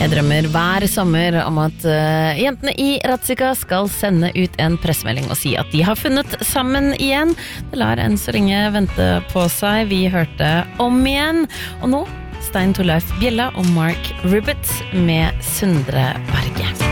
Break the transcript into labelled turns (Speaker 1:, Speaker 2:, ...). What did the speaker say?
Speaker 1: Jeg drømmer hver sommer om at jentene i Ratzika skal sende ut en pressemelding og si at de har funnet sammen igjen. Det lar enn så lenge vente på seg. Vi hørte Om igjen, og nå Stein Torleif Bjella og Mark Rubbet med Sundre Berge.